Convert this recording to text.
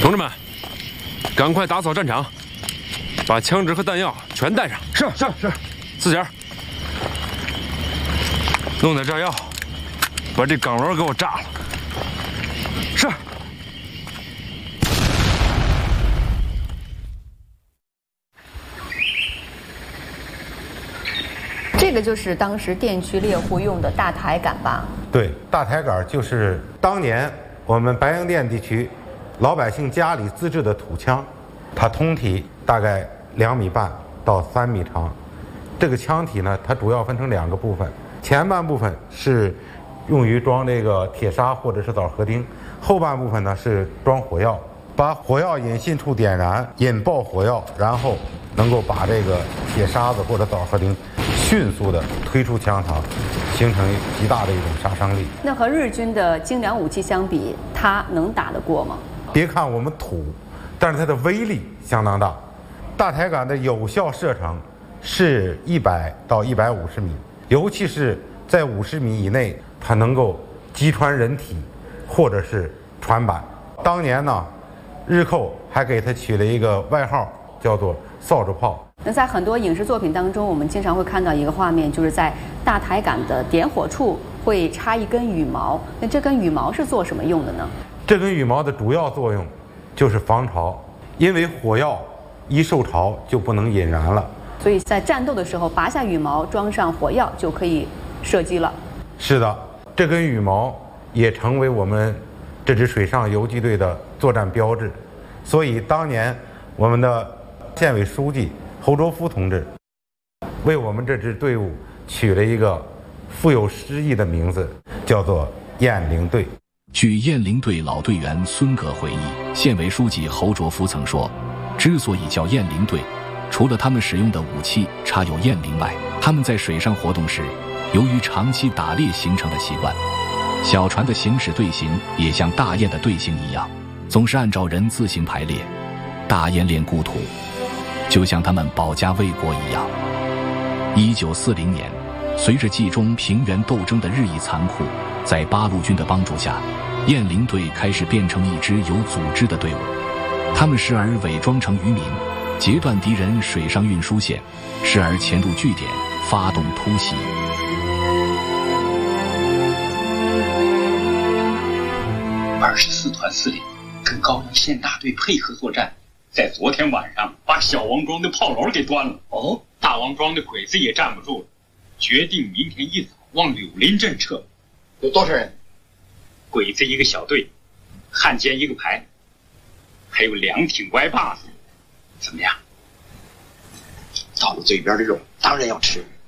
同志们，赶快打扫战场，把枪支和弹药全带上。 是。 四姐，弄点炸药，把这岗楼给我炸了。 是。 这个就是当时电驱猎户用的大抬杆吧？ 对，大抬杆就是当年我们白洋淀地区老百姓家里自制的土枪，它通体大概2.5米到3米长。这个枪体呢，它主要分成2个部分，前半部分是用于装这个铁砂或者是枣核钉，后半部分呢是装火药，把火药引信处点燃，引爆火药，然后能够把这个铁砂子或者枣核钉迅速地推出枪膛，形成极大的一种杀伤力。 那和日军的精良武器相比，它能打得过吗？ 别看我们土，但是它的威力相当大。大抬杆的有效射程是100到150米，尤其是在50米以内，它能够击穿人体或者是船板。当年呢，日寇还给它取了一个外号，叫做扫帚炮。 那在很多影视作品当中，我们经常会看到一个画面，就是在大抬杆的点火处会插一根羽毛。那这根羽毛是做什么用的呢？ 这根羽毛的主要作用就是防潮，因为火药一受潮就不能引燃了。 所以在战斗的时候，拔下羽毛，装上火药就可以射击了。 是的，这根羽毛也成为我们这支水上游击队的作战标志。所以当年我们的县委书记侯卓夫同志为我们这支队伍取了一个富有诗意的名字，叫做雁翎队。 据雁翎队老队员孙格回忆，县委书记侯卓夫曾说，之所以叫雁翎队，除了他们使用的武器插有雁翎外，他们在水上活动时，由于长期打猎形成的习惯，小船的行驶队形也像大雁的队形一样，总是按照人字形排列，大雁恋故土，就像他们保家卫国一样。1940年，随着冀中平原斗争的日益残酷，在八路军的帮助下，雁翎队开始变成一支有组织的队伍。他们时而伪装成渔民，截断敌人水上运输线，时而潜入据点，发动突袭。 24团司令跟高阳县大队配合作战，在昨天晚上把小王庄的炮楼给端了。哦，大王庄的鬼子也站不住了，决定明天一早往柳林镇撤。有多少人？鬼子一个小队，汉奸一个排，还有2挺歪把子。怎么样？到了嘴边的肉当然要吃。